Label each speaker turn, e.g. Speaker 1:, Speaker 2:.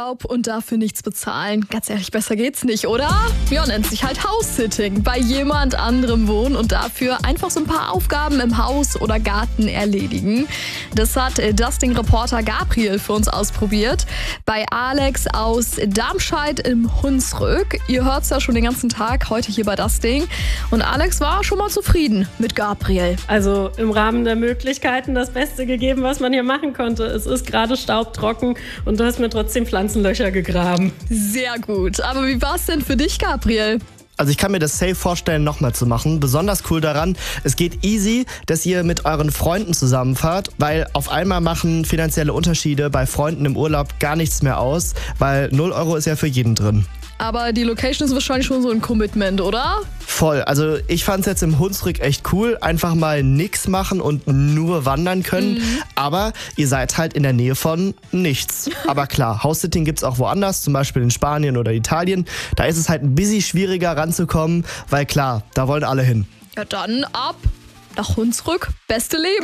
Speaker 1: Urlaub und dafür nichts bezahlen. Ganz ehrlich, besser geht's nicht, oder? Ja, nennt sich halt House-Sitting. Bei jemand anderem wohnen und dafür einfach so ein paar Aufgaben im Haus oder Garten erledigen. Das hat Dusting-Reporter Gabriel für uns ausprobiert. Bei Alex aus Darmscheid im Hunsrück. Ihr hört's ja schon den ganzen Tag heute hier bei Dusting. Und Alex war schon mal zufrieden mit Gabriel.
Speaker 2: Also im Rahmen der Möglichkeiten das Beste gegeben, was man hier machen konnte. Es ist gerade staubtrocken und du hast mir trotzdem Pflanzenlöcher gegraben.
Speaker 1: Sehr gut. Aber wie war's denn für dich, Gabriel?
Speaker 3: Also ich kann mir das safe vorstellen, nochmal zu machen. Besonders cool daran, es geht easy, dass ihr mit euren Freunden zusammenfahrt, weil auf einmal machen finanzielle Unterschiede bei Freunden im Urlaub gar nichts mehr aus, weil 0 € ist ja für jeden drin.
Speaker 1: Aber die Location ist wahrscheinlich schon so ein Commitment, oder?
Speaker 3: Voll. Also ich fand's jetzt im Hunsrück echt cool. Einfach mal nix machen und nur wandern können. Aber ihr seid halt in der Nähe von nichts. Aber klar, House-Sitting gibt's auch woanders, zum Beispiel in Spanien oder Italien. Da ist es halt ein bisschen schwieriger ranzukommen, weil klar, da wollen alle hin.
Speaker 1: Ja, dann ab nach Hunsrück. Beste Leben.